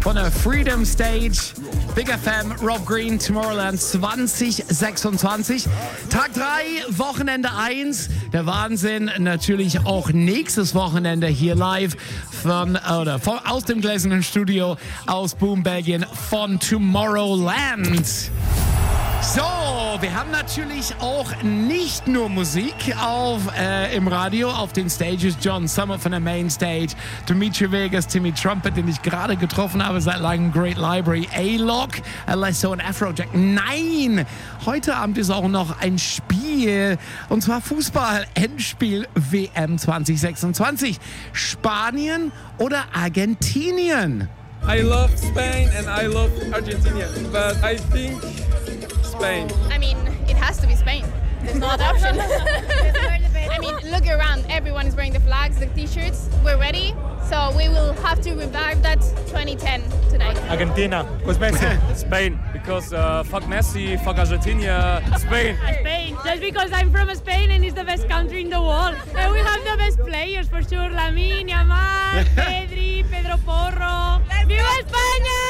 von der Freedom Stage. Big FM, Rob Green, Tomorrowland 2026. Tag 3, Wochenende 1. Der Wahnsinn natürlich auch nächstes Wochenende hier live aus dem gläsernen Studio aus Boom, Belgien von Tomorrowland. So, wir haben natürlich auch nicht nur Musik im Radio, auf den Stages. John Summit von der Main Stage, Dimitri Vegas, Timmy Trumpet, den ich gerade getroffen habe seit langem, Great Library, A-Lock, Alesso und Afrojack. Nein, heute Abend ist auch noch ein Spiel, und zwar Fußball-Endspiel WM 2026. Spanien oder Argentinien? I love Spain and I love Argentina, but I think Spain. I mean, it has to be Spain. There's no other option. I mean, look around. Everyone is wearing the flags, the t-shirts. We're ready. So we will have to revive that 2010 tonight. Argentina. Who's Messi? Spain. Because fuck Messi, fuck Argentina. Spain. Spain. Just because I'm from Spain and it's the best country in the world. And we have the best players for sure. Lamine, Yamal, Pedri, Pedro Porro. ¡Viva España!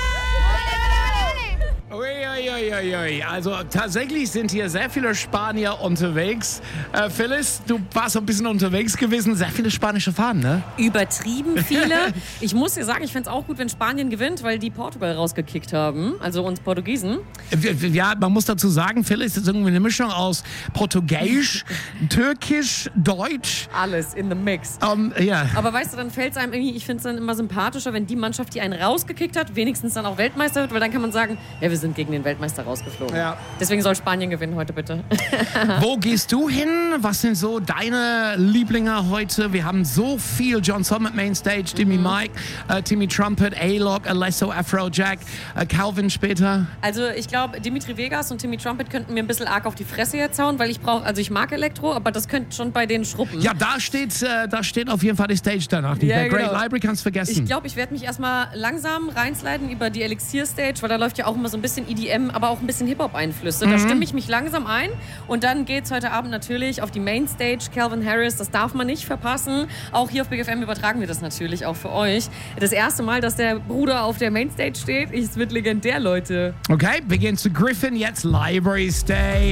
Uiuiuiui. Also tatsächlich sind hier sehr viele Spanier unterwegs. Phyllis, du warst ein bisschen unterwegs gewesen. Sehr viele spanische Fahnen, ne? Übertrieben viele. Ich muss dir sagen, ich fände es auch gut, wenn Spanien gewinnt, weil die Portugal rausgekickt haben. Also uns Portugiesen. Ja, man muss dazu sagen, Phyllis ist irgendwie eine Mischung aus Portugiesisch, Türkisch, Deutsch. Alles in the mix. Ja. Aber weißt du, dann fällt es einem irgendwie, ich finde es dann immer sympathischer, wenn die Mannschaft, die einen rausgekickt hat, wenigstens dann auch Weltmeister wird, weil dann kann man sagen, ja, wir sind gegen den Weltmeister rausgeflogen. Ja. Deswegen soll Spanien gewinnen heute bitte. Wo gehst du hin? Was sind so deine Lieblinge heute? Wir haben so viel. John Summit Main Stage, Timmy Mike, Timmy Trumpet, A-Lock, Alesso, Afrojack, Calvin später. Also ich glaube, Dimitri Vegas und Timmy Trumpet könnten mir ein bisschen arg auf die Fresse jetzt hauen, weil ich mag Elektro, aber das könnte schon bei denen schruppen. Ja, da steht auf jeden Fall die Stage danach. Die Great Library kannst du vergessen. Ich glaube, ich werde mich erstmal langsam reinsliden über die Elixir Stage, weil da läuft ja auch immer so ein bisschen EDM, aber auch ein bisschen Hip-Hop-Einflüsse. Da stimme ich mich langsam ein und dann geht's heute Abend natürlich auf die Main Stage, Calvin Harris, das darf man nicht verpassen. Auch hier auf Big FM übertragen wir das natürlich auch für euch. Das erste Mal, dass der Bruder auf der Main Stage steht, es wird legendär, Leute. Okay, wir gehen zu Griffin, jetzt Library Stage.